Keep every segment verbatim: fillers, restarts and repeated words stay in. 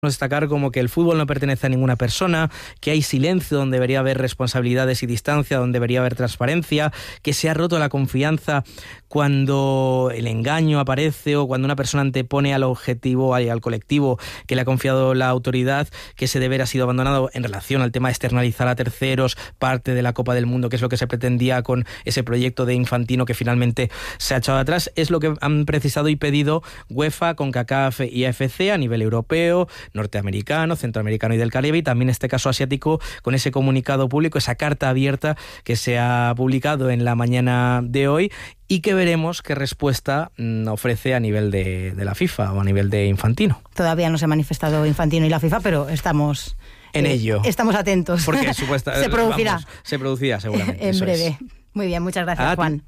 destacar como que el fútbol no pertenece a ninguna persona, que hay silencio donde debería haber responsabilidades y distancia, donde debería haber transparencia, que se ha roto la confianza cuando el engaño aparece o cuando una persona antepone al objetivo, al colectivo que le ha confiado la autoridad, que ese deber ha sido abandonado en relación al tema de externalizar a terceros parte de la Copa del Mundo, que es lo que se pretendía con ese proyecto de Infantino que finalmente se ha echado atrás. Es lo que han precisado y pedido UEFA, CONCACAF y A F C a nivel europeo, norteamericano, centroamericano y del Caribe, y también en este caso asiático, con ese comunicado público, esa carta abierta que se ha publicado en la mañana de hoy y que veremos qué respuesta ofrece a nivel de, de la FIFA o a nivel de Infantino. Todavía no se ha manifestado Infantino y la FIFA, pero estamos en eh, ello. Estamos atentos. Porque supuesta, se producirá. Vamos, se producirá seguramente. En eso breve. Es. Muy bien, muchas gracias, a Juan.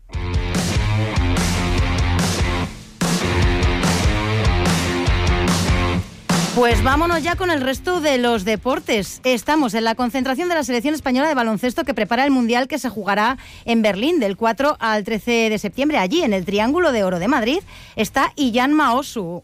Pues vámonos ya con el resto de los deportes. Estamos en la concentración de la selección española de baloncesto que prepara el Mundial que se jugará en Berlín del cuatro al trece de septiembre. Allí, en el Triángulo de Oro de Madrid, está Illan Maosu.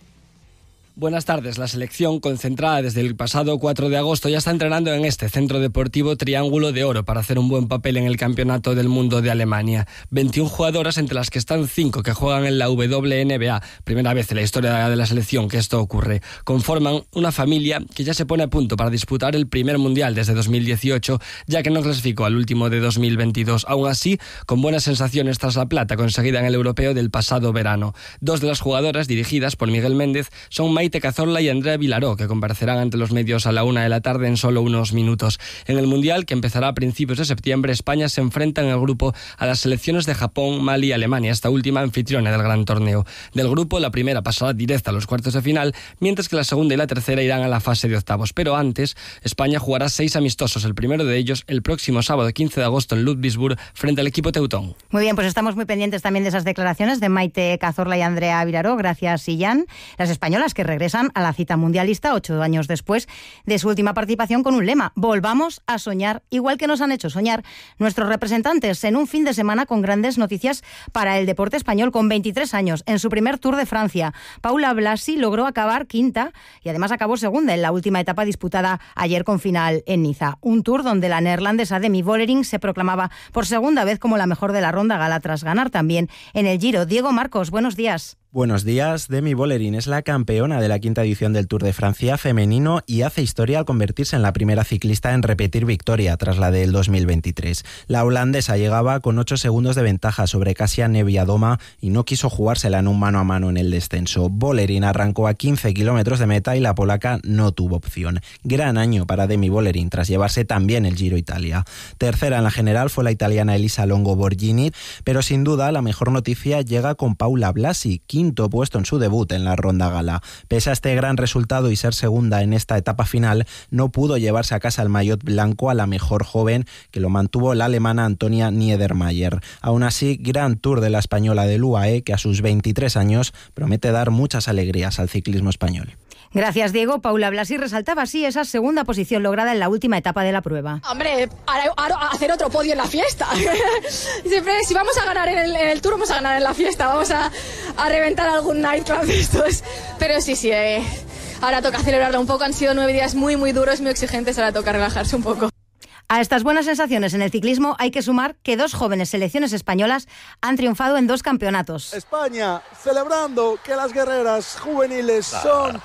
Buenas tardes. La selección, concentrada desde el pasado cuatro de agosto, ya está entrenando en este centro deportivo Triángulo de Oro para hacer un buen papel en el Campeonato del Mundo de Alemania. veintiuna jugadoras, entre las que están cinco que juegan en la W N B A. Primera vez en la historia de la selección que esto ocurre. Conforman una familia que ya se pone a punto para disputar el primer Mundial desde dos mil dieciocho, ya que no clasificó al último de dos mil veintidós. Aún así, con buenas sensaciones tras la plata conseguida en el europeo del pasado verano. Dos de las jugadoras, dirigidas por Miguel Méndez, son Maite Cazorla y Andrea Vilaró, que comparecerán ante los medios a la una de la tarde en solo unos minutos. En el Mundial, que empezará a principios de septiembre, España se enfrenta en el grupo a las selecciones de Japón, Mali y Alemania, esta última anfitriona del gran torneo. Del grupo, la primera pasará directa a los cuartos de final, mientras que la segunda y la tercera irán a la fase de octavos. Pero antes, España jugará seis amistosos, el primero de ellos el próximo sábado quince de agosto en Ludwigsburg, frente al equipo teutón. Muy bien, pues estamos muy pendientes también de esas declaraciones de Maite Cazorla y Andrea Vilaró. Gracias, Illan. Las españolas que regresan a la cita mundialista ocho años después de su última participación con un lema: volvamos a soñar, igual que nos han hecho soñar nuestros representantes en un fin de semana con grandes noticias para el deporte español. Con veintitrés años, en su primer Tour de Francia, Paula Blasi logró acabar quinta y además acabó segunda en la última etapa disputada ayer con final en Niza. Un Tour donde la neerlandesa Demi Vollering se proclamaba por segunda vez como la mejor de la ronda gala tras ganar también en el Giro. Diego Marcos, buenos días. Buenos días. Demi Vollering es la campeona de la quinta edición del Tour de Francia femenino y hace historia al convertirse en la primera ciclista en repetir victoria tras la del dos mil veintitrés. La holandesa llegaba con ocho segundos de ventaja sobre Kasia Niewiadoma y no quiso jugársela en un mano a mano en el descenso. Vollering arrancó a quince kilómetros de meta y la polaca no tuvo opción. Gran año para Demi Vollering tras llevarse también el Giro Italia. Tercera en la general fue la italiana Elisa Longo Borghini, pero sin duda la mejor noticia llega con Paula Blasi, quinto puesto en su debut en la ronda gala. Pese a este gran resultado y ser segunda en esta etapa final, no pudo llevarse a casa el maillot blanco a la mejor joven, que lo mantuvo la alemana Antonia Niedermayer. Aún así, gran Tour de la española del U A E, que a sus veintitrés años promete dar muchas alegrías al ciclismo español. Gracias, Diego. Paula Blasi resaltaba así esa segunda posición lograda en la última etapa de la prueba. Hombre, a, a, a hacer otro podio en la fiesta. Siempre, si vamos a ganar en el, en el Tour, vamos a ganar en la fiesta. Vamos a, a reventar algún nightclub de estos. Pero sí, sí, eh, ahora toca celebrarlo un poco. Han sido nueve días muy, muy duros, muy exigentes. Ahora toca relajarse un poco. A estas buenas sensaciones en el ciclismo hay que sumar que dos jóvenes selecciones españolas han triunfado en dos campeonatos. España celebrando que las guerreras juveniles son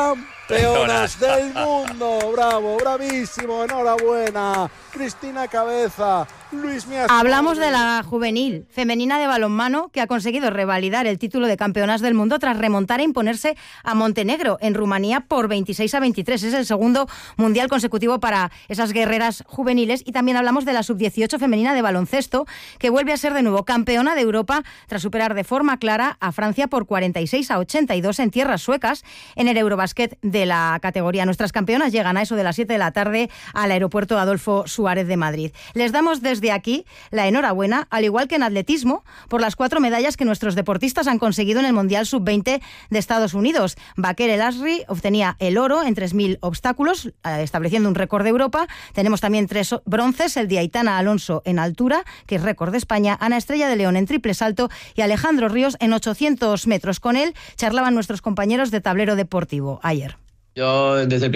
campeonas del mundo. Bravo, bravísimo, enhorabuena. Cristina Cabeza, Luis Mias. Hablamos de la juvenil femenina de balonmano que ha conseguido revalidar el título de campeonas del mundo tras remontar e imponerse a Montenegro en Rumanía por veintiséis a veintitrés. Es el segundo mundial consecutivo para esas guerreras juveniles. Y también hablamos de la sub dieciocho femenina de baloncesto, que vuelve a ser de nuevo campeona de Europa tras superar de forma clara a Francia por cuarenta y seis a ochenta y dos en tierras suecas en el Eurobasket de la categoría. Nuestras campeonas llegan a eso de las siete de la tarde al aeropuerto Adolfo Suárez de Madrid. Les damos desde aquí la enhorabuena, al igual que en atletismo, por las cuatro medallas que nuestros deportistas han conseguido en el Mundial sub veinte de Estados Unidos. Baker El Asri obtenía el oro en tres mil obstáculos, estableciendo un récord de Europa. Tenemos también tres bronces, el de Aitana Alonso en altura, que es récord de España, Ana Estrella de León en triple salto y Alejandro Ríos en ochocientos metros. Con él charlaban nuestros compañeros de Tablero Deportivo ayer. Yo desde el